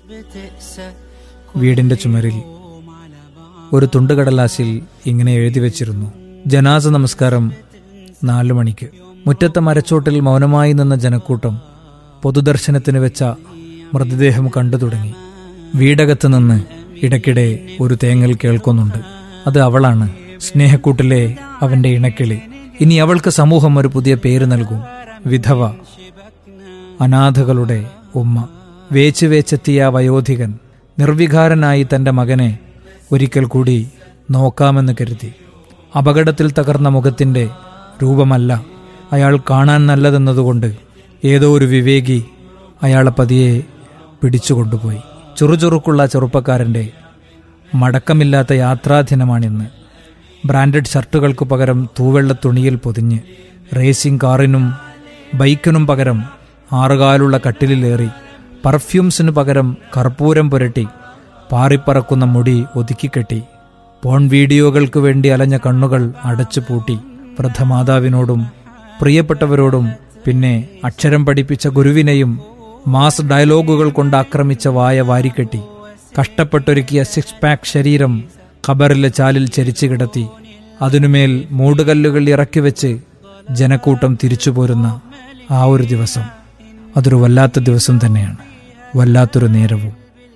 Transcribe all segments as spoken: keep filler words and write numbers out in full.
വീടിന്റെ ചുമരിൽ ഒരു തുണ്ടുകടലാസിൽ ഇങ്ങനെ എഴുതി വച്ചിരുന്നു: ജനാസ നമസ്കാരം നാലു മണിക്ക്. മുറ്റത്തെ മരച്ചോട്ടിൽ മൗനമായി നിന്ന ജനക്കൂട്ടം പൊതുദർശനത്തിന് വെച്ച മൃതദേഹം കണ്ടു തുടങ്ങി. വീടകത്ത് നിന്ന് ഇടയ്ക്കിടെ ഒരു തേങ്ങൽ കേൾക്കുന്നുണ്ട്. അത് അവളാണ്, സ്നേഹക്കൂട്ടിലെ അവന്റെ ഇണക്കിളി. ഇനി അവൾക്ക് സമൂഹം ഒരു പുതിയ പേര് നൽകും: വിധവ, അനാഥകളുടെ ഉമ്മ. വേച്ച് വേച്ചെത്തിയ വയോധികൻ നിർവികാരനായി തന്റെ മകനെ ഒരിക്കൽ കൂടി നോക്കാമെന്ന് കരുതി. അപകടത്തിൽ തകർന്ന മുഖത്തിന്റെ രൂപമല്ല അയാൾ കാണാൻ നല്ലതെന്നതുകൊണ്ട് ഏതോ ഒരു വിവേകി അയാളെ പതിയെ പിടിച്ചുകൊണ്ടുപോയി. ചുറുചുറുക്കുള്ള ചെറുപ്പക്കാരന്റെ മടക്കമില്ലാത്ത യാത്രാദിനമാണിന്ന്. ബ്രാൻഡഡ് ഷർട്ടുകൾക്ക് പകരം തൂവെള്ള തുണിയിൽ പൊതിഞ്ഞ്, റേസിംഗ് കാറിനും ബൈക്കിനും പകരം ആറുകാലുള്ള കട്ടിലിലേറി, പെർഫ്യൂംസിനു പകരം കർപ്പൂരം പുരട്ടി, പാറിപ്പറക്കുന്ന മുടി ഒതുക്കിക്കെട്ടി, പോൺ വീഡിയോകൾക്ക് വേണ്ടി അലഞ്ഞ കണ്ണുകൾ അടച്ചു പൂട്ടി, വൃദ്ധമാതാവിനോടും പ്രിയപ്പെട്ടവരോടും പിന്നെ അക്ഷരം പഠിപ്പിച്ച ഗുരുവിനെയും മാസ് ഡയലോഗുകൾ കൊണ്ട് ആക്രമിച്ച വായ വാരിക്കെട്ടി, കഷ്ടപ്പെട്ടൊരുക്കിയ സിക്സ് പാക്ക് ശരീരം ഖബറിലെ ചാലിൽ ചരിച്ചു കിടത്തി, അതിനുമേൽ മൂടുകല്ലുകൾ ഇറക്കിവെച്ച് ജനക്കൂട്ടം തിരിച്ചു പോരുന്ന ആ ഒരു ദിവസം, അതൊരു വല്ലാത്ത ദിവസം തന്നെയാണ്, വല്ലാത്തൊരു നേരവും.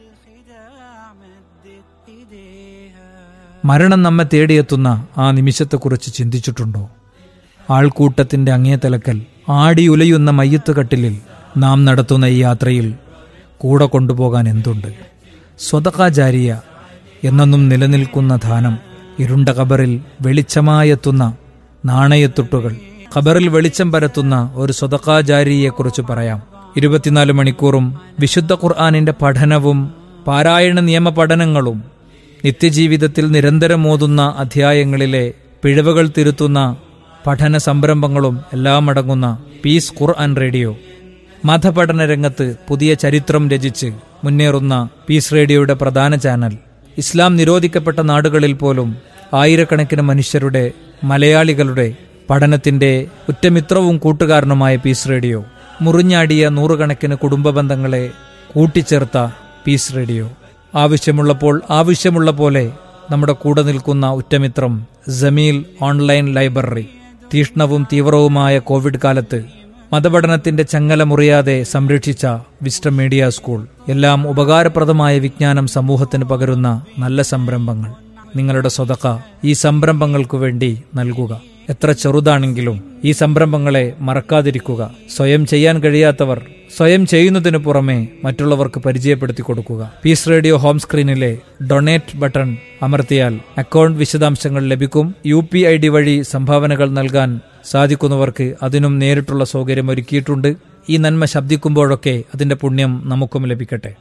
മരണം നമ്മെ തേടിയെത്തുന്ന ആ നിമിഷത്തെക്കുറിച്ച് ചിന്തിച്ചിട്ടുണ്ടോ? ആൾക്കൂട്ടത്തിന്റെ അങ്ങേ തലക്കൽ ആടിയുലയുന്ന മയ്യത്തുകട്ടിലിൽ നാം നടത്തുന്ന ഈ യാത്രയിൽ കൂടെ കൊണ്ടുപോകാൻ എന്തുണ്ട്? സ്വതഖ ജാരിയ എന്നെന്നും നിലനിൽക്കുന്ന ദാനം, ഇരുണ്ട ഖബറിൽ വെളിച്ചമായെത്തുന്ന നാണയത്തുട്ടുകൾ, ഖബറിൽ വെളിച്ചം പരത്തുന്ന ഒരു സ്വതഖ ജാരിയെക്കുറിച്ച് പറയാം. ഇരുപത്തിനാല് മണിക്കൂറും വിശുദ്ധ ഖുർആനിന്റെ പഠനവും പാരായണ നിയമ പഠനങ്ങളും നിത്യജീവിതത്തിൽ നിരന്തരം ഓതുന്ന അധ്യായങ്ങളിലെ പിഴവുകൾ തിരുത്തുന്ന പഠന സംരംഭങ്ങളും എല്ലാം അടങ്ങുന്ന പീസ് ഖുർആൻ റേഡിയോ. മതപഠന രംഗത്ത് പുതിയ ചരിത്രം രചിച്ച് മുന്നേറുന്ന പീസ് റേഡിയോയുടെ പ്രധാന ചാനൽ. ഇസ്ലാം നിരോധിക്കപ്പെട്ട നാടുകളിൽ പോലും ആയിരക്കണക്കിന് മനുഷ്യരുടെ, മലയാളികളുടെ പഠനത്തിന്റെ ഉറ്റമിത്രവും കൂട്ടുകാരനുമായ പീസ് റേഡിയോ. മുറിഞ്ഞാടിയ നൂറുകണക്കിന് കുടുംബ ബന്ധങ്ങളെ കൂട്ടിച്ചേർത്ത പീസ് റേഡിയോ. ആവശ്യമുള്ളപ്പോൾ ആവശ്യമുള്ള പോലെ നമ്മുടെ കൂടെ നിൽക്കുന്ന ഉറ്റമിത്രം ജമീൽ ഓൺലൈൻ ലൈബ്രറി. തീഷ്ണവും തീവ്രവുമായ കോവിഡ് കാലത്ത് മതപഠനത്തിന്റെ ചങ്ങല മുറിയാതെ സംരക്ഷിച്ച വിസ്റ്റം മീഡിയ സ്കൂൾ. എല്ലാം ഉപകാരപ്രദമായ വിജ്ഞാനം സമൂഹത്തിന് പകരുന്ന നല്ല സംരംഭങ്ങൾ. നിങ്ങളുടെ സ്വതഖ ഈ സംരംഭങ്ങൾക്കു വേണ്ടി നൽകുക. എത്ര ചെറുതാണെങ്കിലും ഈ സംരംഭങ്ങളെ മറക്കാതിരിക്കുക. സ്വയം ചെയ്യാൻ കഴിയാത്തവർ സ്വയം ചെയ്യുന്നതിനു പുറമെ മറ്റുള്ളവർക്ക് പരിചയപ്പെടുത്തി കൊടുക്കുക. Piece radio home സ്ക്രീനിലെ donate button അമർത്തിയാൽ അക്കൗണ്ട് വിശദാംശങ്ങൾ ലഭിക്കും. യു പി ഐ ഡി വഴി സംഭാവനകൾ നൽകാൻ സാധിക്കുന്നവർക്ക് അതിനും നേരിട്ടുള്ള സൗകര്യം ഒരുക്കിയിട്ടുണ്ട്. ഈ നന്മ ശബ്ദിക്കുമ്പോഴൊക്കെ അതിന്റെ പുണ്യം നമുക്കും ലഭിക്കട്ടെ.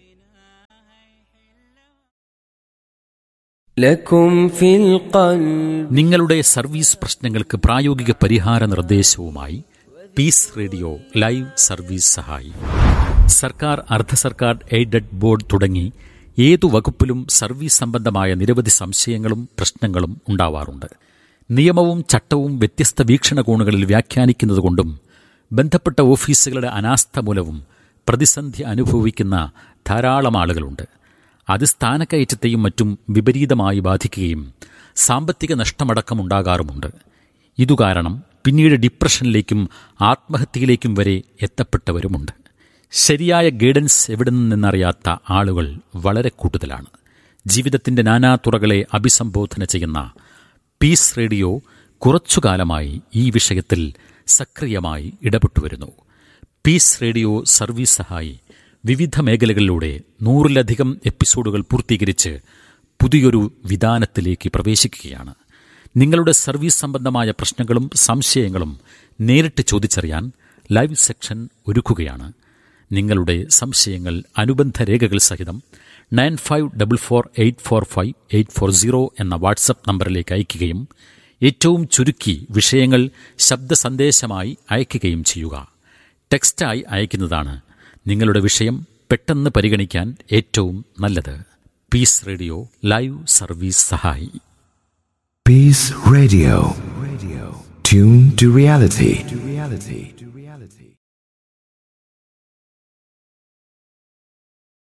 നിങ്ങളുടെ സർവീസ് പ്രശ്നങ്ങൾക്ക് പ്രായോഗിക പരിഹാര നിർദ്ദേശവുമായി പീസ് റേഡിയോ ലൈവ് സർവീസ് സഹായി. സർക്കാർ, അർദ്ധ സർക്കാർ, എയ്ഡഡ് ബോർഡ് തുടങ്ങി ഏതു വകുപ്പിലും സർവീസ് സംബന്ധമായ നിരവധി സംശയങ്ങളും പ്രശ്നങ്ങളും ഉണ്ടാവാറുണ്ട്. നിയമവും ചട്ടവും വ്യത്യസ്ത വീക്ഷണകോണുകളിൽ വ്യാഖ്യാനിക്കുന്നതുകൊണ്ടും ബന്ധപ്പെട്ട ഓഫീസുകളുടെ അനാസ്ഥ മൂലവും പ്രതിസന്ധി അനുഭവിക്കുന്ന ധാരാളം ആളുകളുണ്ട്. അത് സ്ഥാനക്കയറ്റത്തെയും മറ്റും വിപരീതമായി ബാധിക്കുകയും സാമ്പത്തിക നഷ്ടമടക്കമുണ്ടാകാറുമുണ്ട്. ഇതുകാരണം പിന്നീട് ഡിപ്രഷനിലേക്കും ആത്മഹത്യയിലേക്കും വരെ എത്തപ്പെട്ടവരുമുണ്ട്. ശരിയായ ഗൈഡൻസ് എവിടെ നിന്നറിയാത്ത ആളുകൾ വളരെ കൂടുതലാണ്. ജീവിതത്തിന്റെ നാനാതുറകളെ അഭിസംബോധന ചെയ്യുന്ന പീസ് റേഡിയോ കുറച്ചുകാലമായി ഈ വിഷയത്തിൽ സക്രിയമായി ഇടപെട്ടുവരുന്നു. പീസ് റേഡിയോ സർവീസ് സഹായി വിവിധ മേഖലകളിലൂടെ നൂറിലധികം എപ്പിസോഡുകൾ പൂർത്തീകരിച്ച് പുതിയൊരു വിധാനത്തിലേക്ക് പ്രവേശിക്കുകയാണ്. നിങ്ങളുടെ സർവീസ് സംബന്ധമായ പ്രശ്നങ്ങളും സംശയങ്ങളും നേരിട്ട് ചോദിച്ചറിയാൻ ലൈവ് സെക്ഷൻ ഒരുക്കുകയാണ്. നിങ്ങളുടെ സംശയങ്ങൾ അനുബന്ധ രേഖകൾ സഹിതം nine five double four eight four five eight four zero എന്ന വാട്സപ്പ് നമ്പറിലേക്ക് അയയ്ക്കുകയും ഏറ്റവും ചുരുക്കി വിഷയങ്ങൾ ശബ്ദ സന്ദേശമായി അയയ്ക്കുകയും ചെയ്യുക. ടെക്സ്റ്റായി അയക്കുന്നതാണ് നിങ്ങളുടെ വിഷയം പെട്ടെന്ന് പരിഗണിക്കാൻ ഏറ്റവും നല്ലത്. പീസ് റേഡിയോ ലൈവ് സർവീസ് സഹായി. Peace Radio. Tune to reality.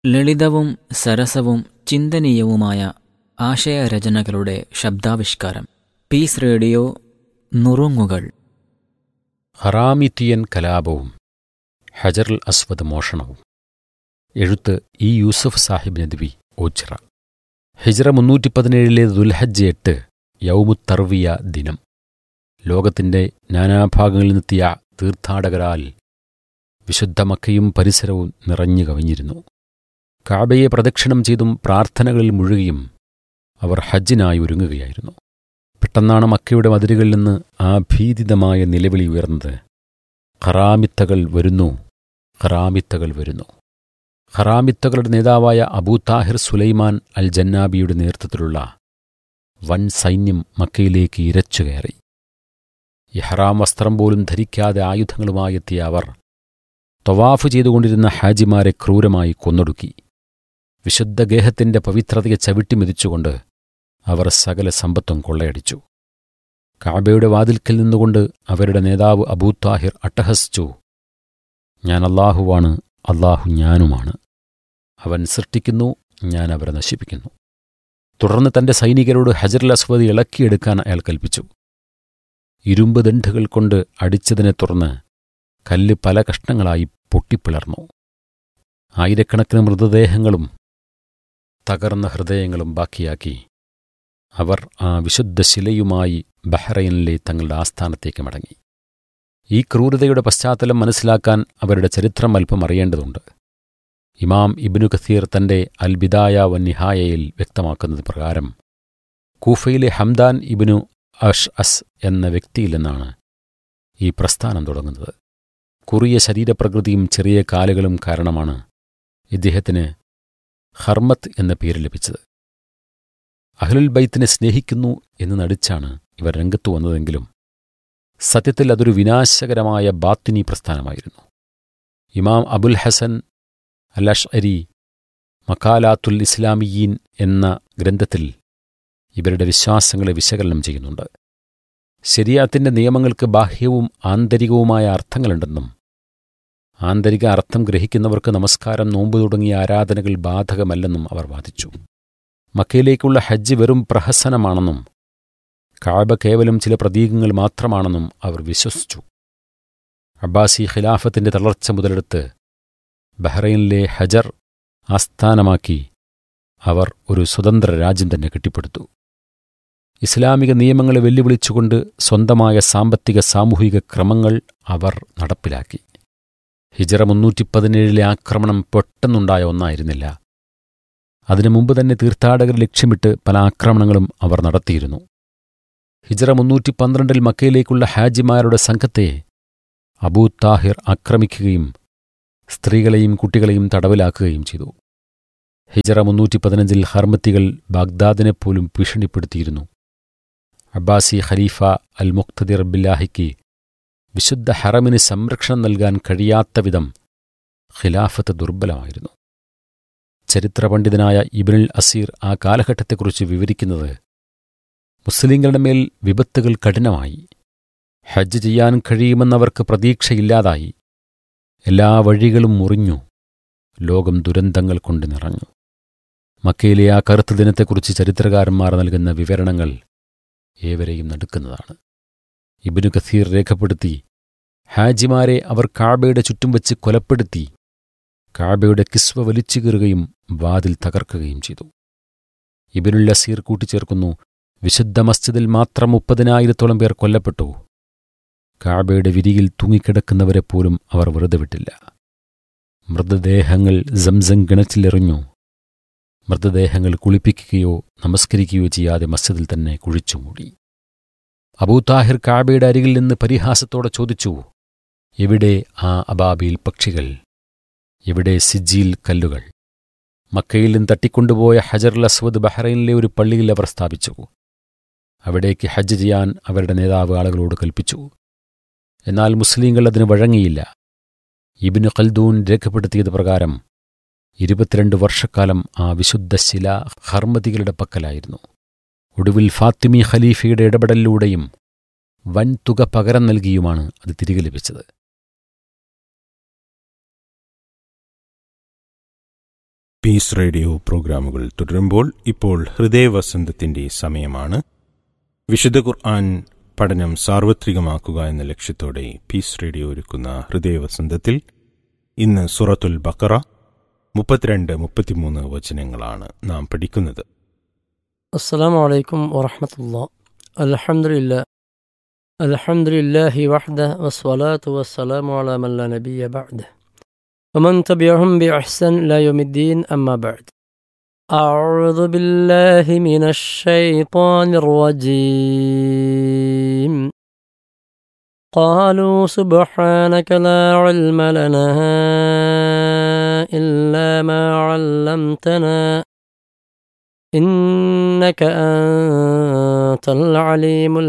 ലളിതവും സരസവും ചിന്തനീയവുമായ ആശയരചനകളുടെ ശബ്ദാവിഷ്കാരം. പീസ് റേഡിയോ നുറുങ്ങുകൾ. ഹറാമിത്തിയൻ കലാപവും ഹജറുൽ അസ്വദ് മോഷണവും. എഴുത്ത് ഇ യൂസഫ് സാഹിബ് നദ്വി, ഓച്ചിറ. ഹിജ്റ മുന്നൂറ്റി പതിനേഴിലെ ദുൽഹജ്ജ് എട്ട്, യൗമുത്തർവിയ ദിനം. ലോകത്തിന്റെ നാനാഭാഗങ്ങളിൽ നിന്നെത്തിയ തീർത്ഥാടകരാൽ വിശുദ്ധ മക്കയും പരിസരവും നിറഞ്ഞു കവിഞ്ഞിരുന്നു. കാബയെ പ്രദക്ഷിണം ചെയ്തും പ്രാർത്ഥനകളിൽ മുഴുകിയും അവർ ഹജ്ജിനായി ഒരുങ്ങുകയായിരുന്നു. പെട്ടെന്നാണ് മക്കയുടെ മതിലുകളിൽ നിന്ന് ആ ഭീതിതമായ നിലവിളി ഉയർന്നത്: ഖറാമിത്തകൾ വരുന്നു, ഖറാമിത്തകൾ വരുന്നു. ഖറാമിത്തകളുടെ നേതാവായ അബൂതാഹിർ സുലൈമാൻ അൽ ജന്നാബിയുടെ നേതൃത്വത്തിലുള്ള വൻ സൈന്യം മക്കയിലേക്ക് ഇരച്ചുകയറി. ഇഹ്റാം വസ്ത്രം പോലും ധരിക്കാതെ ആയുധങ്ങളുമായി എത്തിയ അവർ തവാഫ് ചെയ്തുകൊണ്ടിരുന്ന ഹാജിമാരെ ക്രൂരമായി കൊന്നൊടുക്കി. വിശുദ്ധ ഗേഹത്തിന്റെ പവിത്രതയെ ചവിട്ടിമെതിച്ചുകൊണ്ട് അവർ സകല സമ്പത്തും കൊള്ളയടിച്ചു. കാബയുടെ വാതിൽക്കൽ നിന്നുകൊണ്ട് അവരുടെ നേതാവ് അബൂതാഹിർ അട്ടഹസിച്ചു: ഞാൻ അല്ലാഹുവാണ്, അല്ലാഹു ഞാനുമാണ്. അവൻ സൃഷ്ടിക്കുന്നു, ഞാൻ അവരെ നശിപ്പിക്കുന്നു. തുടർന്ന് തന്റെ സൈനികരോട് ഹജറുൽ അസ്വദ് ഇളക്കിയെടുക്കാൻ അയാൾ കൽപ്പിച്ചു. ഇരുമ്പ് ദണ്ഡുകൾ കൊണ്ട് അടിച്ചതിനെ തുടർന്ന് കല്ല് പല കഷ്ണങ്ങളായി പൊട്ടിപ്പിളർന്നു. ആയിരക്കണക്കിന് മൃതദേഹങ്ങളും തകർന്ന ഹൃദയങ്ങളും ബാക്കിയാക്കി അവർ ആ വിശുദ്ധ ശിലയുമായി ബഹ്റൈനിലെ തങ്ങളുടെ ആസ്ഥാനത്തേക്ക് മടങ്ങി. ഈ ക്രൂരതയുടെ പശ്ചാത്തലം മനസ്സിലാക്കാൻ അവരുടെ ചരിത്രം അല്പം അറിയേണ്ടതുണ്ട്. ഇമാം ഇബ്നു കസീർ തന്റെ അൽ ബിദായ വന്നിഹായയിൽ വ്യക്തമാക്കുന്നത് പ്രകാരം കൂഫയിലെ ഹംദാൻ ഇബ്നു അഷ് അസ് എന്ന വ്യക്തിയിൽ നിന്നാണ് ഈ പ്രസ്ഥാനം തുടങ്ങുന്നത്. കുറിയ ശരീരപ്രകൃതിയും ചെറിയ കാലുകളും കാരണമാണ് ഇദ്ദേഹത്തിന് ഹർമത്ത് എന്ന പേര് ലഭിച്ചത്. അഹ്ലുൽ ബൈത്തിനെ സ്നേഹിക്കുന്നു എന്ന് നടിച്ചാണ് ഇവർ രംഗത്തു വന്നതെങ്കിലും സത്യത്തിൽ അതൊരു വിനാശകരമായ ബാത്തിനി പ്രസ്ഥാനമായിരുന്നു. ഇമാം അബുൽ ഹസൻ അൽ അഷ്അരി മക്കാലാത്തുൽ ഇസ്ലാമിയീൻ എന്ന ഗ്രന്ഥത്തിൽ ഇവരുടെ വിശ്വാസങ്ങളെ വിശകലനം ചെയ്യുന്നുണ്ട്. ശരിയാത്തിന്റെ നിയമങ്ങൾക്ക് ബാഹ്യവും ആന്തരികവുമായ അർത്ഥങ്ങളുണ്ടെന്നും ആന്തരിക അർത്ഥം ഗ്രഹിക്കുന്നവർക്ക് നമസ്കാരം, നോമ്പ് തുടങ്ങിയ ആരാധനകൾ ബാധകമല്ലെന്നും അവർ വാദിച്ചു. മക്കയിലേക്കുള്ള ഹജ്ജ് വെറും പ്രഹസനമാണെന്നും കഅബ കേവലം ചില പ്രതീകങ്ങൾ മാത്രമാണെന്നും അവർ വിശ്വസിച്ചു. അബ്ബാസി ഖിലാഫത്തിന്റെ തളർച്ച മുതലെടുത്ത് ബഹ്റൈനിലെ ഹജർ ആസ്ഥാനമാക്കി അവർ ഒരു സ്വതന്ത്ര രാജ്യം തന്നെ കെട്ടിപ്പടുത്തു. ഇസ്ലാമിക നിയമങ്ങളെ വെല്ലുവിളിച്ചുകൊണ്ട് സ്വന്തമായ സാമ്പത്തിക സാമൂഹിക ക്രമങ്ങൾ അവർ നടപ്പിലാക്കി. ഹിജ്റ മുന്നൂറ്റി പതിനേഴിലെ ആക്രമണം പെട്ടെന്നുണ്ടായ ഒന്നായിരുന്നില്ല. അതിനു മുമ്പ് തന്നെ തീർത്ഥാടകർ ലക്ഷ്യമിട്ട് പല ആക്രമണങ്ങളും അവർ നടത്തിയിരുന്നു. ഹിജ്റ മുന്നൂറ്റി പന്ത്രണ്ടിൽ മക്കയിലേക്കുള്ള ഹാജിമാരുടെ സംഘത്തെ അബൂ താഹിർ ആക്രമിക്കുകയും സ്ത്രീകളെയും കുട്ടികളെയും തടവിലാക്കുകയും ചെയ്തു. ഹിജ്റ മുന്നൂറ്റി പതിനഞ്ചിൽ ഹർമത്തികൾ ബാഗ്ദാദിനെപ്പോലും ഭീഷണിപ്പെടുത്തിയിരുന്നു. അബ്ബാസി ഖലീഫ അൽ മുഖ്തദിർ ബില്ലാഹിക്ക് വിശുദ്ധ ഹറമിന് സംരക്ഷണം നൽകാൻ കഴിയാത്ത വിധം ഖിലാഫത്ത് ദുർബലമായിരുന്നു. ചരിത്രപണ്ഡിതനായ ഇബ്നുൽ അസീർ ആ കാലഘട്ടത്തെക്കുറിച്ച് വിവരിക്കുന്നത്, മുസ്ലിങ്ങളുടെ മേൽ വിപത്തുകൾ കഠിനമായി, ഹജ്ജ് ചെയ്യാൻ കഴിയുമെന്നവർക്ക് പ്രതീക്ഷയില്ലാതായി, എല്ലാ വഴികളും മുറിഞ്ഞു, ലോകം ദുരന്തങ്ങൾ കൊണ്ട് നിറഞ്ഞു. മക്കയിലെ ആ കറുത്ത ദിനത്തെക്കുറിച്ച് ചരിത്രകാരന്മാർ നൽകുന്ന വിവരണങ്ങൾ ഏവരെയും നടുക്കുന്നതാണ്. ഇബ്നു കസീർ രേഖപ്പെടുത്തി, ഹാജിമാരെ അവർ കാബയുടെ ചുറ്റും വെച്ച് കൊലപ്പെടുത്തി, കാബയുടെ കിസ്വ വലിച്ചു കീറുകയും വാതിൽ തകർക്കുകയും ചെയ്തു. ഇബ്നുൽ അസീർ കൂട്ടിച്ചേർക്കുന്നു, വിശുദ്ധ മസ്ജിദിൽ മാത്രം മുപ്പതിനായിരത്തോളം പേർ കൊല്ലപ്പെട്ടു. കാബയുടെ വിരിയിൽ തൂങ്ങിക്കിടക്കുന്നവരെപ്പോലും അവർ വെറുതെ വിട്ടില്ല. മൃതദേഹങ്ങൾ സംസം കിണറ്റിലെറിഞ്ഞു. മൃതദേഹങ്ങൾ കുളിപ്പിക്കുകയോ നമസ്കരിക്കുകയോ ചെയ്യാതെ മസ്ജിദിൽ തന്നെ കുഴിച്ചുമൂടി. അബൂതാഹിർ കാബയുടെ അരികിൽ നിന്ന് പരിഹാസത്തോടെ ചോദിച്ചു, എവിടെ ആ അബാബീൽ പക്ഷികൾ, എവിടെ സിജ്ജീൽ കല്ലുകൾ? മക്കയിൽ നിന്ന് തട്ടിക്കൊണ്ടുപോയ ഹജറുൽ അസ്വദ് ബഹ്റൈനിലെ ഒരു പള്ളിയിൽ അവർ സ്ഥാപിച്ചു. അവിടേക്ക് ഹജ്ജ് ചെയ്യാൻ അവരുടെ നേതാവ് ആളുകളോട് കൽപ്പിച്ചു. എന്നാൽ മുസ്ലിങ്ങൾ അതിന് വഴങ്ങിയില്ല. ഇബ്നു ഖൽദൂൻ രേഖപ്പെടുത്തിയത് പ്രകാരം ഇരുപത്തിരണ്ട് വർഷക്കാലം ആ വിശുദ്ധ ശില ഹർമതികളുടെ പക്കലായിരുന്നു. ഒടുവിൽ ഫാത്തിമി ഖലീഫയുടെ ഇടപെടലിലൂടെയും വൻ തുക പകരം നൽകിയുമാണ് അത് തിരികെ ലഭിച്ചത്. പീസ് റേഡിയോ പ്രോഗ്രാമുകൾ തുടരുമ്പോൾ ഇപ്പോൾ ഹൃദയവസന്തത്തിന്റെ സമയമാണ്. വിശുദ്ധ ഖുർആൻ പഠനം സാർവത്രികമാക്കുക എന്ന ലക്ഷ്യത്തോടെ പീസ് റേഡിയോ ഒരുക്കുന്ന ഹൃദയവസന്തത്തിൽ ഇന്ന് സൂറത്തുൽ ബഖറ മുപ്പത്തിരണ്ട് മുപ്പത്തിമൂന്ന് വചനങ്ങളാണ് നാം പഠിക്കുന്നത്. അസ്സലാമു അലൈക്കും വറഹ്മത്തുള്ളാഹി. അൽഹംദുലില്ലാഹ് അൽഹംദുലില്ലാഹി വഹ്ദഹു വസ്സലാത്തു വസ്സലാമു അലാ മൻ ലാ നബിയ്യ ബഅദഹു വമൻ തബിഅഹും ബിഇഹ്സാൻ ഇലാ യൗമിദ്ദീൻ അമ്മാ ബഅദ്. അഊദു ബില്ലാഹി മിനശ് ശൈത്വാനിർ റജീം. قالوا سبحانك لا علم لنا إلا ما علمتنا إنك أنت العليم